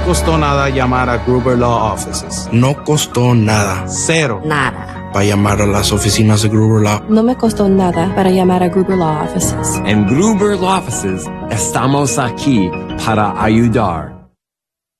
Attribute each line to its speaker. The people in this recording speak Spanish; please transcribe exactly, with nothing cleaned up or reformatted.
Speaker 1: costó nada llamar a Gruber Law Offices.
Speaker 2: No costó nada.
Speaker 1: Cero.
Speaker 3: Nada.
Speaker 2: Para llamar a las oficinas de Gruber Law.
Speaker 4: No me costó nada para llamar a Gruber Law Offices.
Speaker 5: En Gruber Law Offices estamos aquí para ayudar.